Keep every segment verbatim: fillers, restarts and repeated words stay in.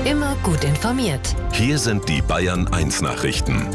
Immer gut informiert. Hier sind die Bayern eins Nachrichten.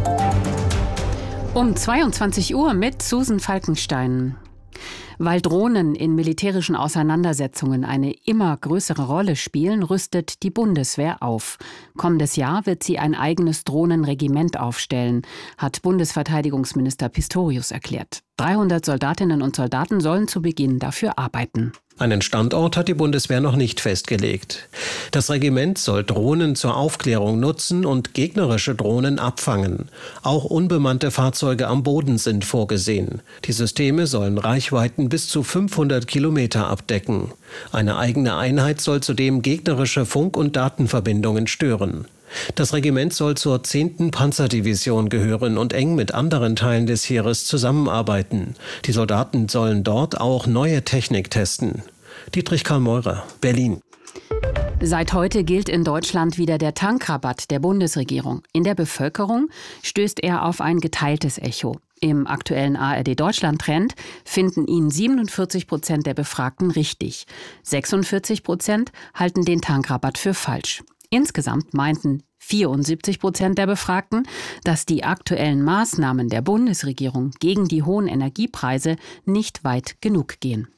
Um zweiundzwanzig Uhr mit Susan Falkenstein. Weil Drohnen in militärischen Auseinandersetzungen eine immer größere Rolle spielen, rüstet die Bundeswehr auf. Kommendes Jahr wird sie ein eigenes Drohnenregiment aufstellen, hat Bundesverteidigungsminister Pistorius erklärt. dreihundert Soldatinnen und Soldaten sollen zu Beginn dafür arbeiten. Einen Standort hat die Bundeswehr noch nicht festgelegt. Das Regiment soll Drohnen zur Aufklärung nutzen und gegnerische Drohnen abfangen. Auch unbemannte Fahrzeuge am Boden sind vorgesehen. Die Systeme sollen Reichweiten bis zu fünfhundert Kilometer abdecken. Eine eigene Einheit soll zudem gegnerische Funk- und Datenverbindungen stören. Das Regiment soll zur zehnten Panzerdivision gehören und eng mit anderen Teilen des Heeres zusammenarbeiten. Die Soldaten sollen dort auch neue Technik testen. Dietrich Karl Meurer, Berlin. Seit heute gilt in Deutschland wieder der Tankrabatt der Bundesregierung. In der Bevölkerung stößt er auf ein geteiltes Echo. Im aktuellen A R D-Deutschland-Trend finden ihn siebenundvierzig Prozent der Befragten richtig. sechsundvierzig Prozent halten den Tankrabatt für falsch. Insgesamt meinten vierundsiebzig Prozent der Befragten, dass die aktuellen Maßnahmen der Bundesregierung gegen die hohen Energiepreise nicht weit genug gehen.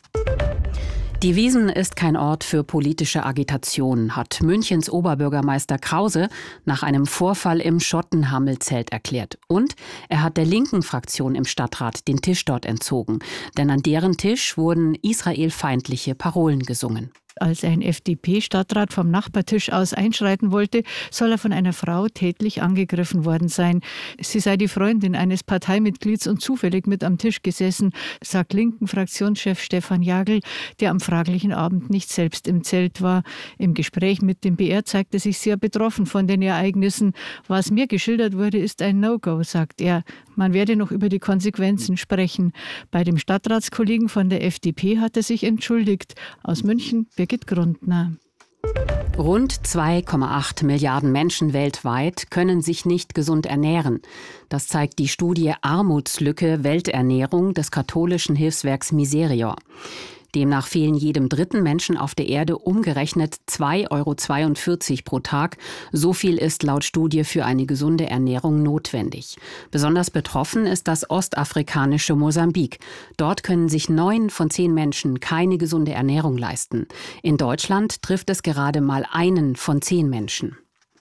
Die Wiesn ist kein Ort für politische Agitation, hat Münchens Oberbürgermeister Krause nach einem Vorfall im Schottenhamel-Zelt erklärt. Und er hat der linken Fraktion im Stadtrat den Tisch dort entzogen. Denn an deren Tisch wurden israelfeindliche Parolen gesungen. Als ein F D P-Stadtrat vom Nachbartisch aus einschreiten wollte, soll er von einer Frau tätlich angegriffen worden sein. Sie sei die Freundin eines Parteimitglieds und zufällig mit am Tisch gesessen, sagt linken Fraktionschef Stefan Jagl, der am fraglichen Abend nicht selbst im Zelt war. Im Gespräch mit dem B R zeigte sich sehr betroffen von den Ereignissen. Was mir geschildert wurde, ist ein No-Go, sagt er. Man werde noch über die Konsequenzen sprechen. Bei dem Stadtratskollegen von der F D P hat er sich entschuldigt. Aus München, Birgit Grundner. Rund zwei Komma acht Milliarden Menschen weltweit können sich nicht gesund ernähren. Das zeigt die Studie Armutslücke Welternährung des katholischen Hilfswerks Miserior. Demnach fehlen jedem dritten Menschen auf der Erde umgerechnet zwei Euro zweiundvierzig pro Tag. So viel ist laut Studie für eine gesunde Ernährung notwendig. Besonders betroffen ist das ostafrikanische Mosambik. Dort können sich neun von zehn Menschen keine gesunde Ernährung leisten. In Deutschland trifft es gerade mal einen von zehn Menschen.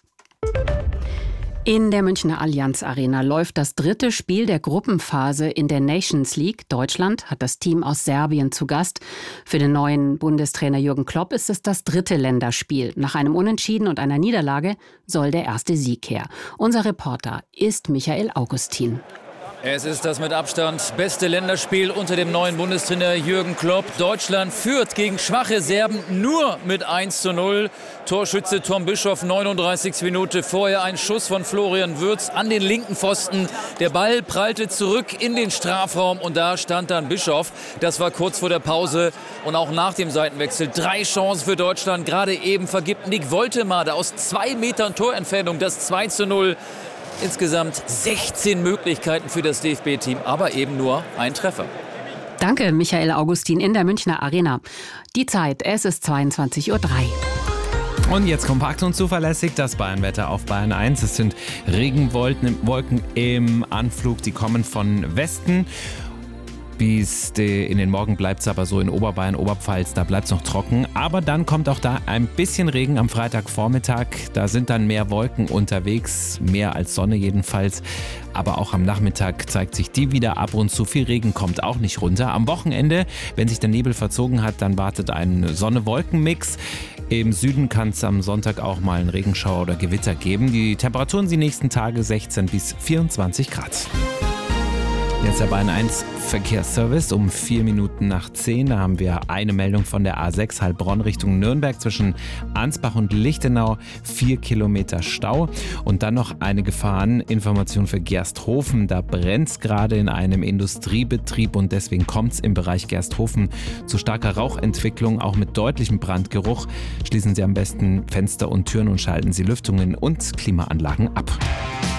In der Münchner Allianz Arena läuft das dritte Spiel der Gruppenphase in der Nations League. Deutschland hat das Team aus Serbien zu Gast. Für den neuen Bundestrainer Jürgen Klopp ist es das dritte Länderspiel. Nach einem Unentschieden und einer Niederlage soll der erste Sieg her. Unser Reporter ist Michael Augustin. Es ist das mit Abstand beste Länderspiel unter dem neuen Bundestrainer Jürgen Klopp. Deutschland führt gegen schwache Serben nur mit eins zu null. Torschütze Tom Bischoff, neununddreißigste Minute. Vorher ein Schuss von Florian Würz an den linken Pfosten. Der Ball prallte zurück in den Strafraum und da stand dann Bischoff. Das war kurz vor der Pause und auch nach dem Seitenwechsel. Drei Chancen für Deutschland. Gerade eben vergibt Nick Woltemade aus zwei Metern Torentfernung das zwei zu null. Insgesamt sechzehn Möglichkeiten für das D F B-Team, aber eben nur ein Treffer. Danke, Michael Augustin in der Münchner Arena. Die Zeit, es ist zweiundzwanzig Uhr drei. Und jetzt kompakt und zuverlässig das Bayernwetter auf Bayern eins. Es sind Regenwolken Wolken im Anflug, die kommen von Westen. Bis in den Morgen bleibt es aber so in Oberbayern, Oberpfalz, da bleibt es noch trocken. Aber dann kommt auch da ein bisschen Regen am Freitagvormittag. Da sind dann mehr Wolken unterwegs, mehr als Sonne jedenfalls. Aber auch am Nachmittag zeigt sich die wieder ab und zu. Viel Regen kommt auch nicht runter. Am Wochenende, wenn sich der Nebel verzogen hat, dann wartet ein Sonne-Wolken-Mix. Im Süden kann es am Sonntag auch mal einen Regenschauer oder Gewitter geben. Die Temperaturen die nächsten Tage sechzehn bis vierundzwanzig Grad. Jetzt der Bayern eins Verkehrsservice um vier Minuten nach zehn. Da haben wir eine Meldung von der A sechs Heilbronn Richtung Nürnberg zwischen Ansbach und Lichtenau. Vier Kilometer Stau. Und dann noch eine Gefahreninformation für Gersthofen. Da brennt es gerade in einem Industriebetrieb und deswegen kommt es im Bereich Gersthofen zu starker Rauchentwicklung, auch mit deutlichem Brandgeruch. Schließen Sie am besten Fenster und Türen und schalten Sie Lüftungen und Klimaanlagen ab.